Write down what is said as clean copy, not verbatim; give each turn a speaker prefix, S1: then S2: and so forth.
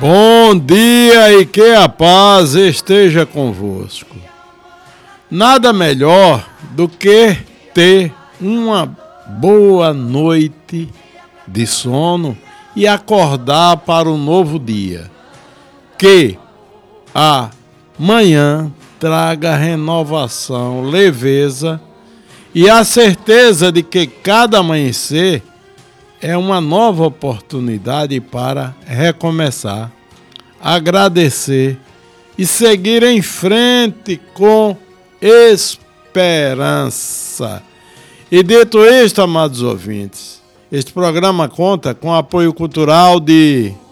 S1: Bom dia e que a paz esteja convosco. Nada melhor do que ter uma boa noite de sono e acordar para um novo dia. Que a manhã traga renovação, leveza e a certeza de que cada amanhecer é uma nova oportunidade para recomeçar, agradecer e seguir em frente com esperança. E dito isto, amados ouvintes, este programa conta com o apoio cultural de